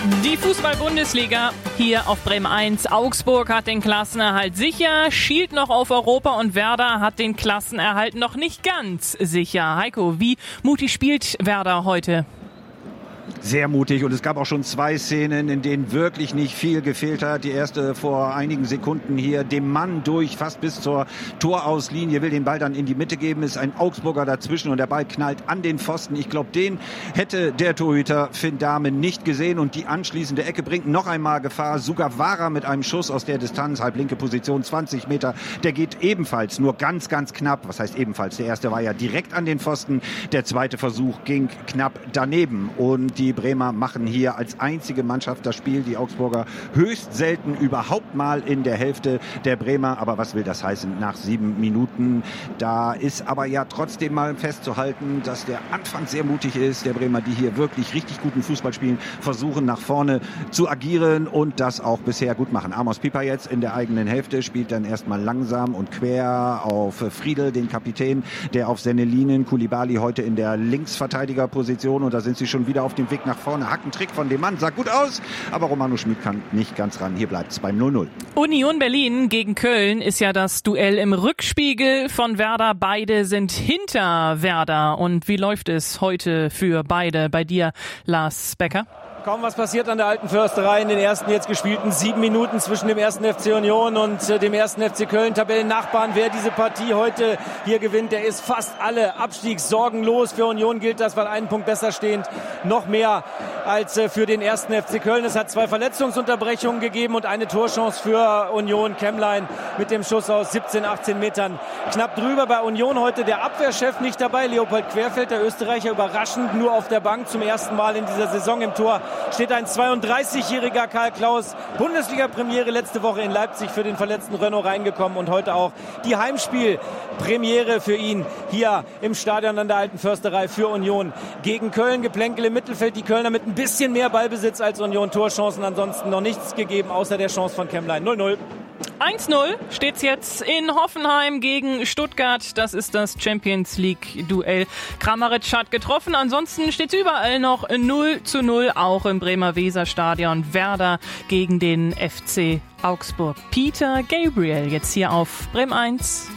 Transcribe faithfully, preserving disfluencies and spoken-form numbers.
Die Fußball-Bundesliga hier auf Bremen eins. Augsburg hat den Klassenerhalt sicher, schielt noch auf Europa und Werder hat den Klassenerhalt noch nicht ganz sicher. Heiko, wie mutig spielt Werder heute? Sehr mutig, und es gab auch schon zwei Szenen, in denen wirklich nicht viel gefehlt hat. Die erste vor einigen Sekunden hier, dem Mann durch, fast bis zur Torauslinie, will den Ball dann in die Mitte geben, ist ein Augsburger dazwischen und der Ball knallt an den Pfosten. Ich glaube, den hätte der Torhüter Finn Dahmen nicht gesehen, und die anschließende Ecke bringt noch einmal Gefahr. Sugawara mit einem Schuss aus der Distanz, halblinke Position, zwanzig Meter, der geht ebenfalls nur ganz, ganz knapp. Was heißt ebenfalls? Der erste war ja direkt an den Pfosten, der zweite Versuch ging knapp daneben, und die Bremer machen hier als einzige Mannschaft das Spiel. Die Augsburger höchst selten überhaupt mal in der Hälfte der Bremer. Aber was will das heißen nach sieben Minuten? Da ist aber ja trotzdem mal festzuhalten, dass der Anfang sehr mutig ist. Der Bremer, die hier wirklich richtig guten Fußball spielen, versuchen nach vorne zu agieren und das auch bisher gut machen. Amos Pieper jetzt in der eigenen Hälfte spielt dann erstmal langsam und quer auf Friedel, den Kapitän, der auf Sennelinen, Koulibaly heute in der Linksverteidigerposition, und da sind sie schon wieder auf dem Weg nach vorne. Hackentrick von dem Mann, sah gut aus, aber Romano Schmid kann nicht ganz ran. Hier bleibt es beim null null. Union Berlin gegen Köln ist ja das Duell im Rückspiegel von Werder. Beide sind hinter Werder. Und wie läuft es heute für beide? Bei dir, Lars Becker? Kaum was passiert an der Alten Försterei in den ersten jetzt gespielten sieben Minuten zwischen dem ersten F C Union und äh, dem ersten F C Köln. Tabellennachbarn, wer diese Partie heute hier gewinnt, der ist fast alle abstiegssorgenlos. Für Union gilt das, weil einen Punkt besser stehend, noch mehr als äh, für den ersten F C Köln. Es hat zwei Verletzungsunterbrechungen gegeben und eine Torchance für Union. Kemmlein mit dem Schuss aus siebzehn, achtzehn Metern knapp drüber. Bei Union heute der Abwehrchef nicht dabei. Leopold Querfeld, der Österreicher, überraschend nur auf der Bank, zum ersten Mal in dieser Saison. Im Tor steht ein zweiunddreißigjähriger Karl Klaus, Bundesliga-Premiere letzte Woche in Leipzig für den verletzten Renault reingekommen, und heute auch die Heimspiel-Premiere für ihn hier im Stadion an der Alten Försterei für Union gegen Köln. Geplänkel im Mittelfeld, die Kölner mit ein bisschen mehr Ballbesitz als Union, Torchancen ansonsten noch nichts gegeben, außer der Chance von Kemmlein. null null. eins null steht's jetzt in Hoffenheim gegen Stuttgart. Das ist das Champions League-Duell. Kramaric hat getroffen. Ansonsten steht's überall noch null zu null, auch im Bremer Weserstadion. Werder gegen den F C Augsburg. Peter Gabriel jetzt hier auf Bremen eins.